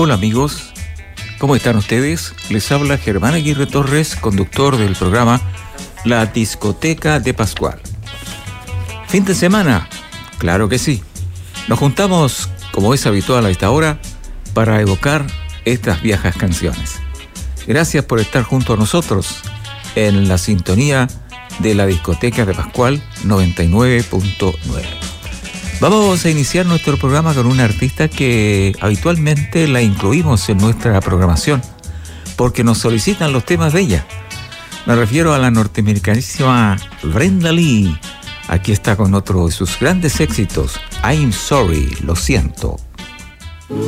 Hola amigos, ¿cómo están ustedes? Les habla Germán Aguirre Torres, conductor del programa La Discoteca de Pascual. ¿Fin de semana? Claro que sí. Nos juntamos, como es habitual a esta hora, para evocar estas viejas canciones. Gracias por estar junto a nosotros en la sintonía de La Discoteca de Pascual 99.9. Vamos a iniciar nuestro programa con una artista que habitualmente la incluimos en nuestra programación porque nos solicitan los temas de ella. Me refiero a la norteamericanísima Brenda Lee. Aquí está con otro de sus grandes éxitos, I'm Sorry, lo siento.